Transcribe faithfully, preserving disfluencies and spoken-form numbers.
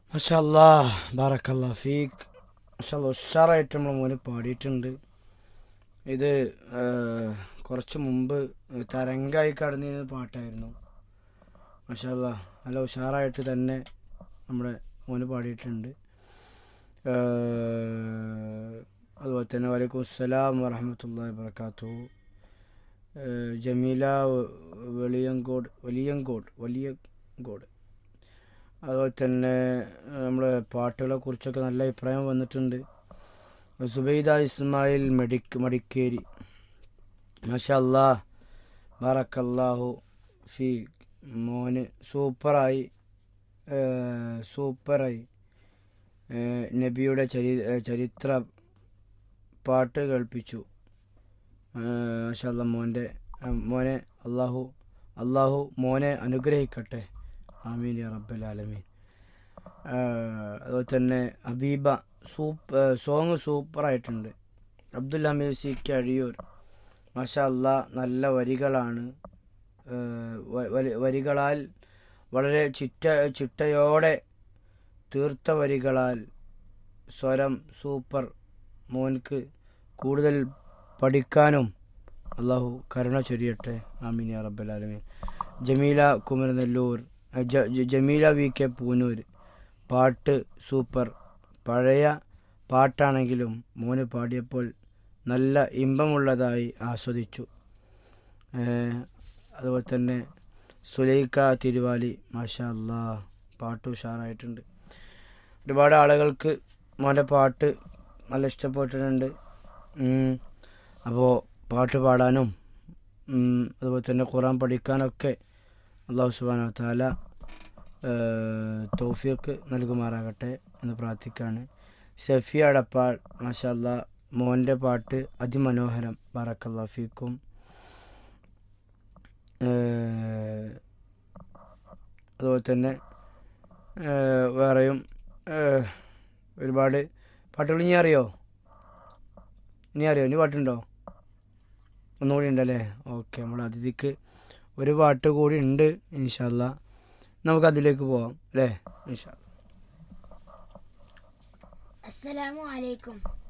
മാഷാ അല്ലാഹ് ബാറക്കല്ലാ ഫീക്ക്. മാഷാ അല്ലാ ഉഷാറായിട്ട് നമ്മൾ മോന് പാടിയിട്ടുണ്ട്. ഇത് കുറച്ച് മുമ്പ് തരംഗമായി കടന്നിരുന്ന പാട്ടായിരുന്നു. മാഷാ അല്ലാ നല്ല ഉഷാറായിട്ട് തന്നെ നമ്മുടെ മോന് പാടിയിട്ടുണ്ട്. അതുപോലെ തന്നെ വലൈക്കും അസ്സലാം വറഹ്മത്തുള്ളാഹി വബറകാതുഹു. ജമീല വെളിയങ്കോട് വലിയങ്കോട് വലിയങ്കോട് അതുപോലെ തന്നെ നമ്മുടെ പാട്ടുകളെ കുറിച്ചൊക്കെ നല്ല അഭിപ്രായം വന്നിട്ടുണ്ട്. സുബൈദ ഇസ്മായിൽ മെഡിക്ക് മടിക്കേരി മാഷാ അല്ലാഹ് ബാറക്കല്ലാഹു ഫീ മോന് സൂപ്പറായി സൂപ്പറായി നബിയുടെ ചരി ചരിത്ര പാട്ട് കേൾപ്പിച്ചു. മാഷാ അല്ലാഹ് മോൻ്റെ മോനെ അള്ളാഹു അള്ളാഹു മോനെ അനുഗ്രഹിക്കട്ടെ. ആമീൻ യാ റബ്ബൽ ആലമീൻ. അതുപോലെ തന്നെ ഹബീബ സൂപ്പ് സോങ് സൂപ്പറായിട്ടുണ്ട്. അബ്ദുൽ ഹമീദ് സി കെ അഴിയൂർ മാഷാ അല്ലാഹ് നല്ല വരികളാണ്. വരികളാൽ വളരെ ചിട്ട ചിട്ടയോടെ തീർത്ത വരികളാൽ സ്വരം സൂപ്പർ. മോൻക്ക് കൂടുതൽ പഠിക്കാനും അള്ളാഹു കരുണ ചൊരിയട്ടെ. ആമീൻ യാ റബ്ബൽ ആലമീൻ. ജമീല കുമരനെല്ലൂർ ജമീല വി കെ പൂനൂർ പാട്ട് സൂപ്പർ. പഴയ പാട്ടാണെങ്കിലും മോന് പാടിയപ്പോൾ നല്ല ഇമ്പമുള്ളതായി ആസ്വദിച്ചു. അതുപോലെ തന്നെ സുലൈഖ തിരുവാലി മാഷാ അല്ലാഹ് പാട്ട് ഉഷാറായിട്ടുണ്ട്. ഒരുപാട് ആളുകൾക്ക് മോൻ്റെ പാട്ട് നല്ല ഇഷ്ടപ്പെട്ടിട്ടുണ്ട്. അപ്പോൾ പാട്ട് പാടാനും അതുപോലെ തന്നെ ഖുർആൻ പഠിക്കാനൊക്കെ അല്ലാഹു സുബ്ഹാനഹു വ തആല തൗഫീഖ് നൽകുമാറാകട്ടെ എന്ന് പ്രാർത്ഥിക്കുകയാണ്. സഫിയ അടപ്പാൾ മാഷാ അല്ലാഹ് മോൻ്റെ പാട്ട് അതിമനോഹരം. ബാറക്കല്ലാഹു ഫീക്കും. അതുപോലെ തന്നെ വേറെയും ഒരുപാട് പാട്ടുകൾ ഇനി അറിയോ ഇനി അറിയോ ഇനി പാട്ടുണ്ടോ? ഒന്നുകൂടി ഉണ്ടല്ലേ? ഓക്കെ, നമ്മുടെ അതിഥിക്ക് ഒരു പാട്ട് കൂടി ഉണ്ട്. ഇൻഷാ അല്ലാ നമുക്ക് അതിലേക്ക് പോവാം അല്ലേ? ഇൻഷാ അല്ലാ. അസ്സലാമു അലൈക്കും.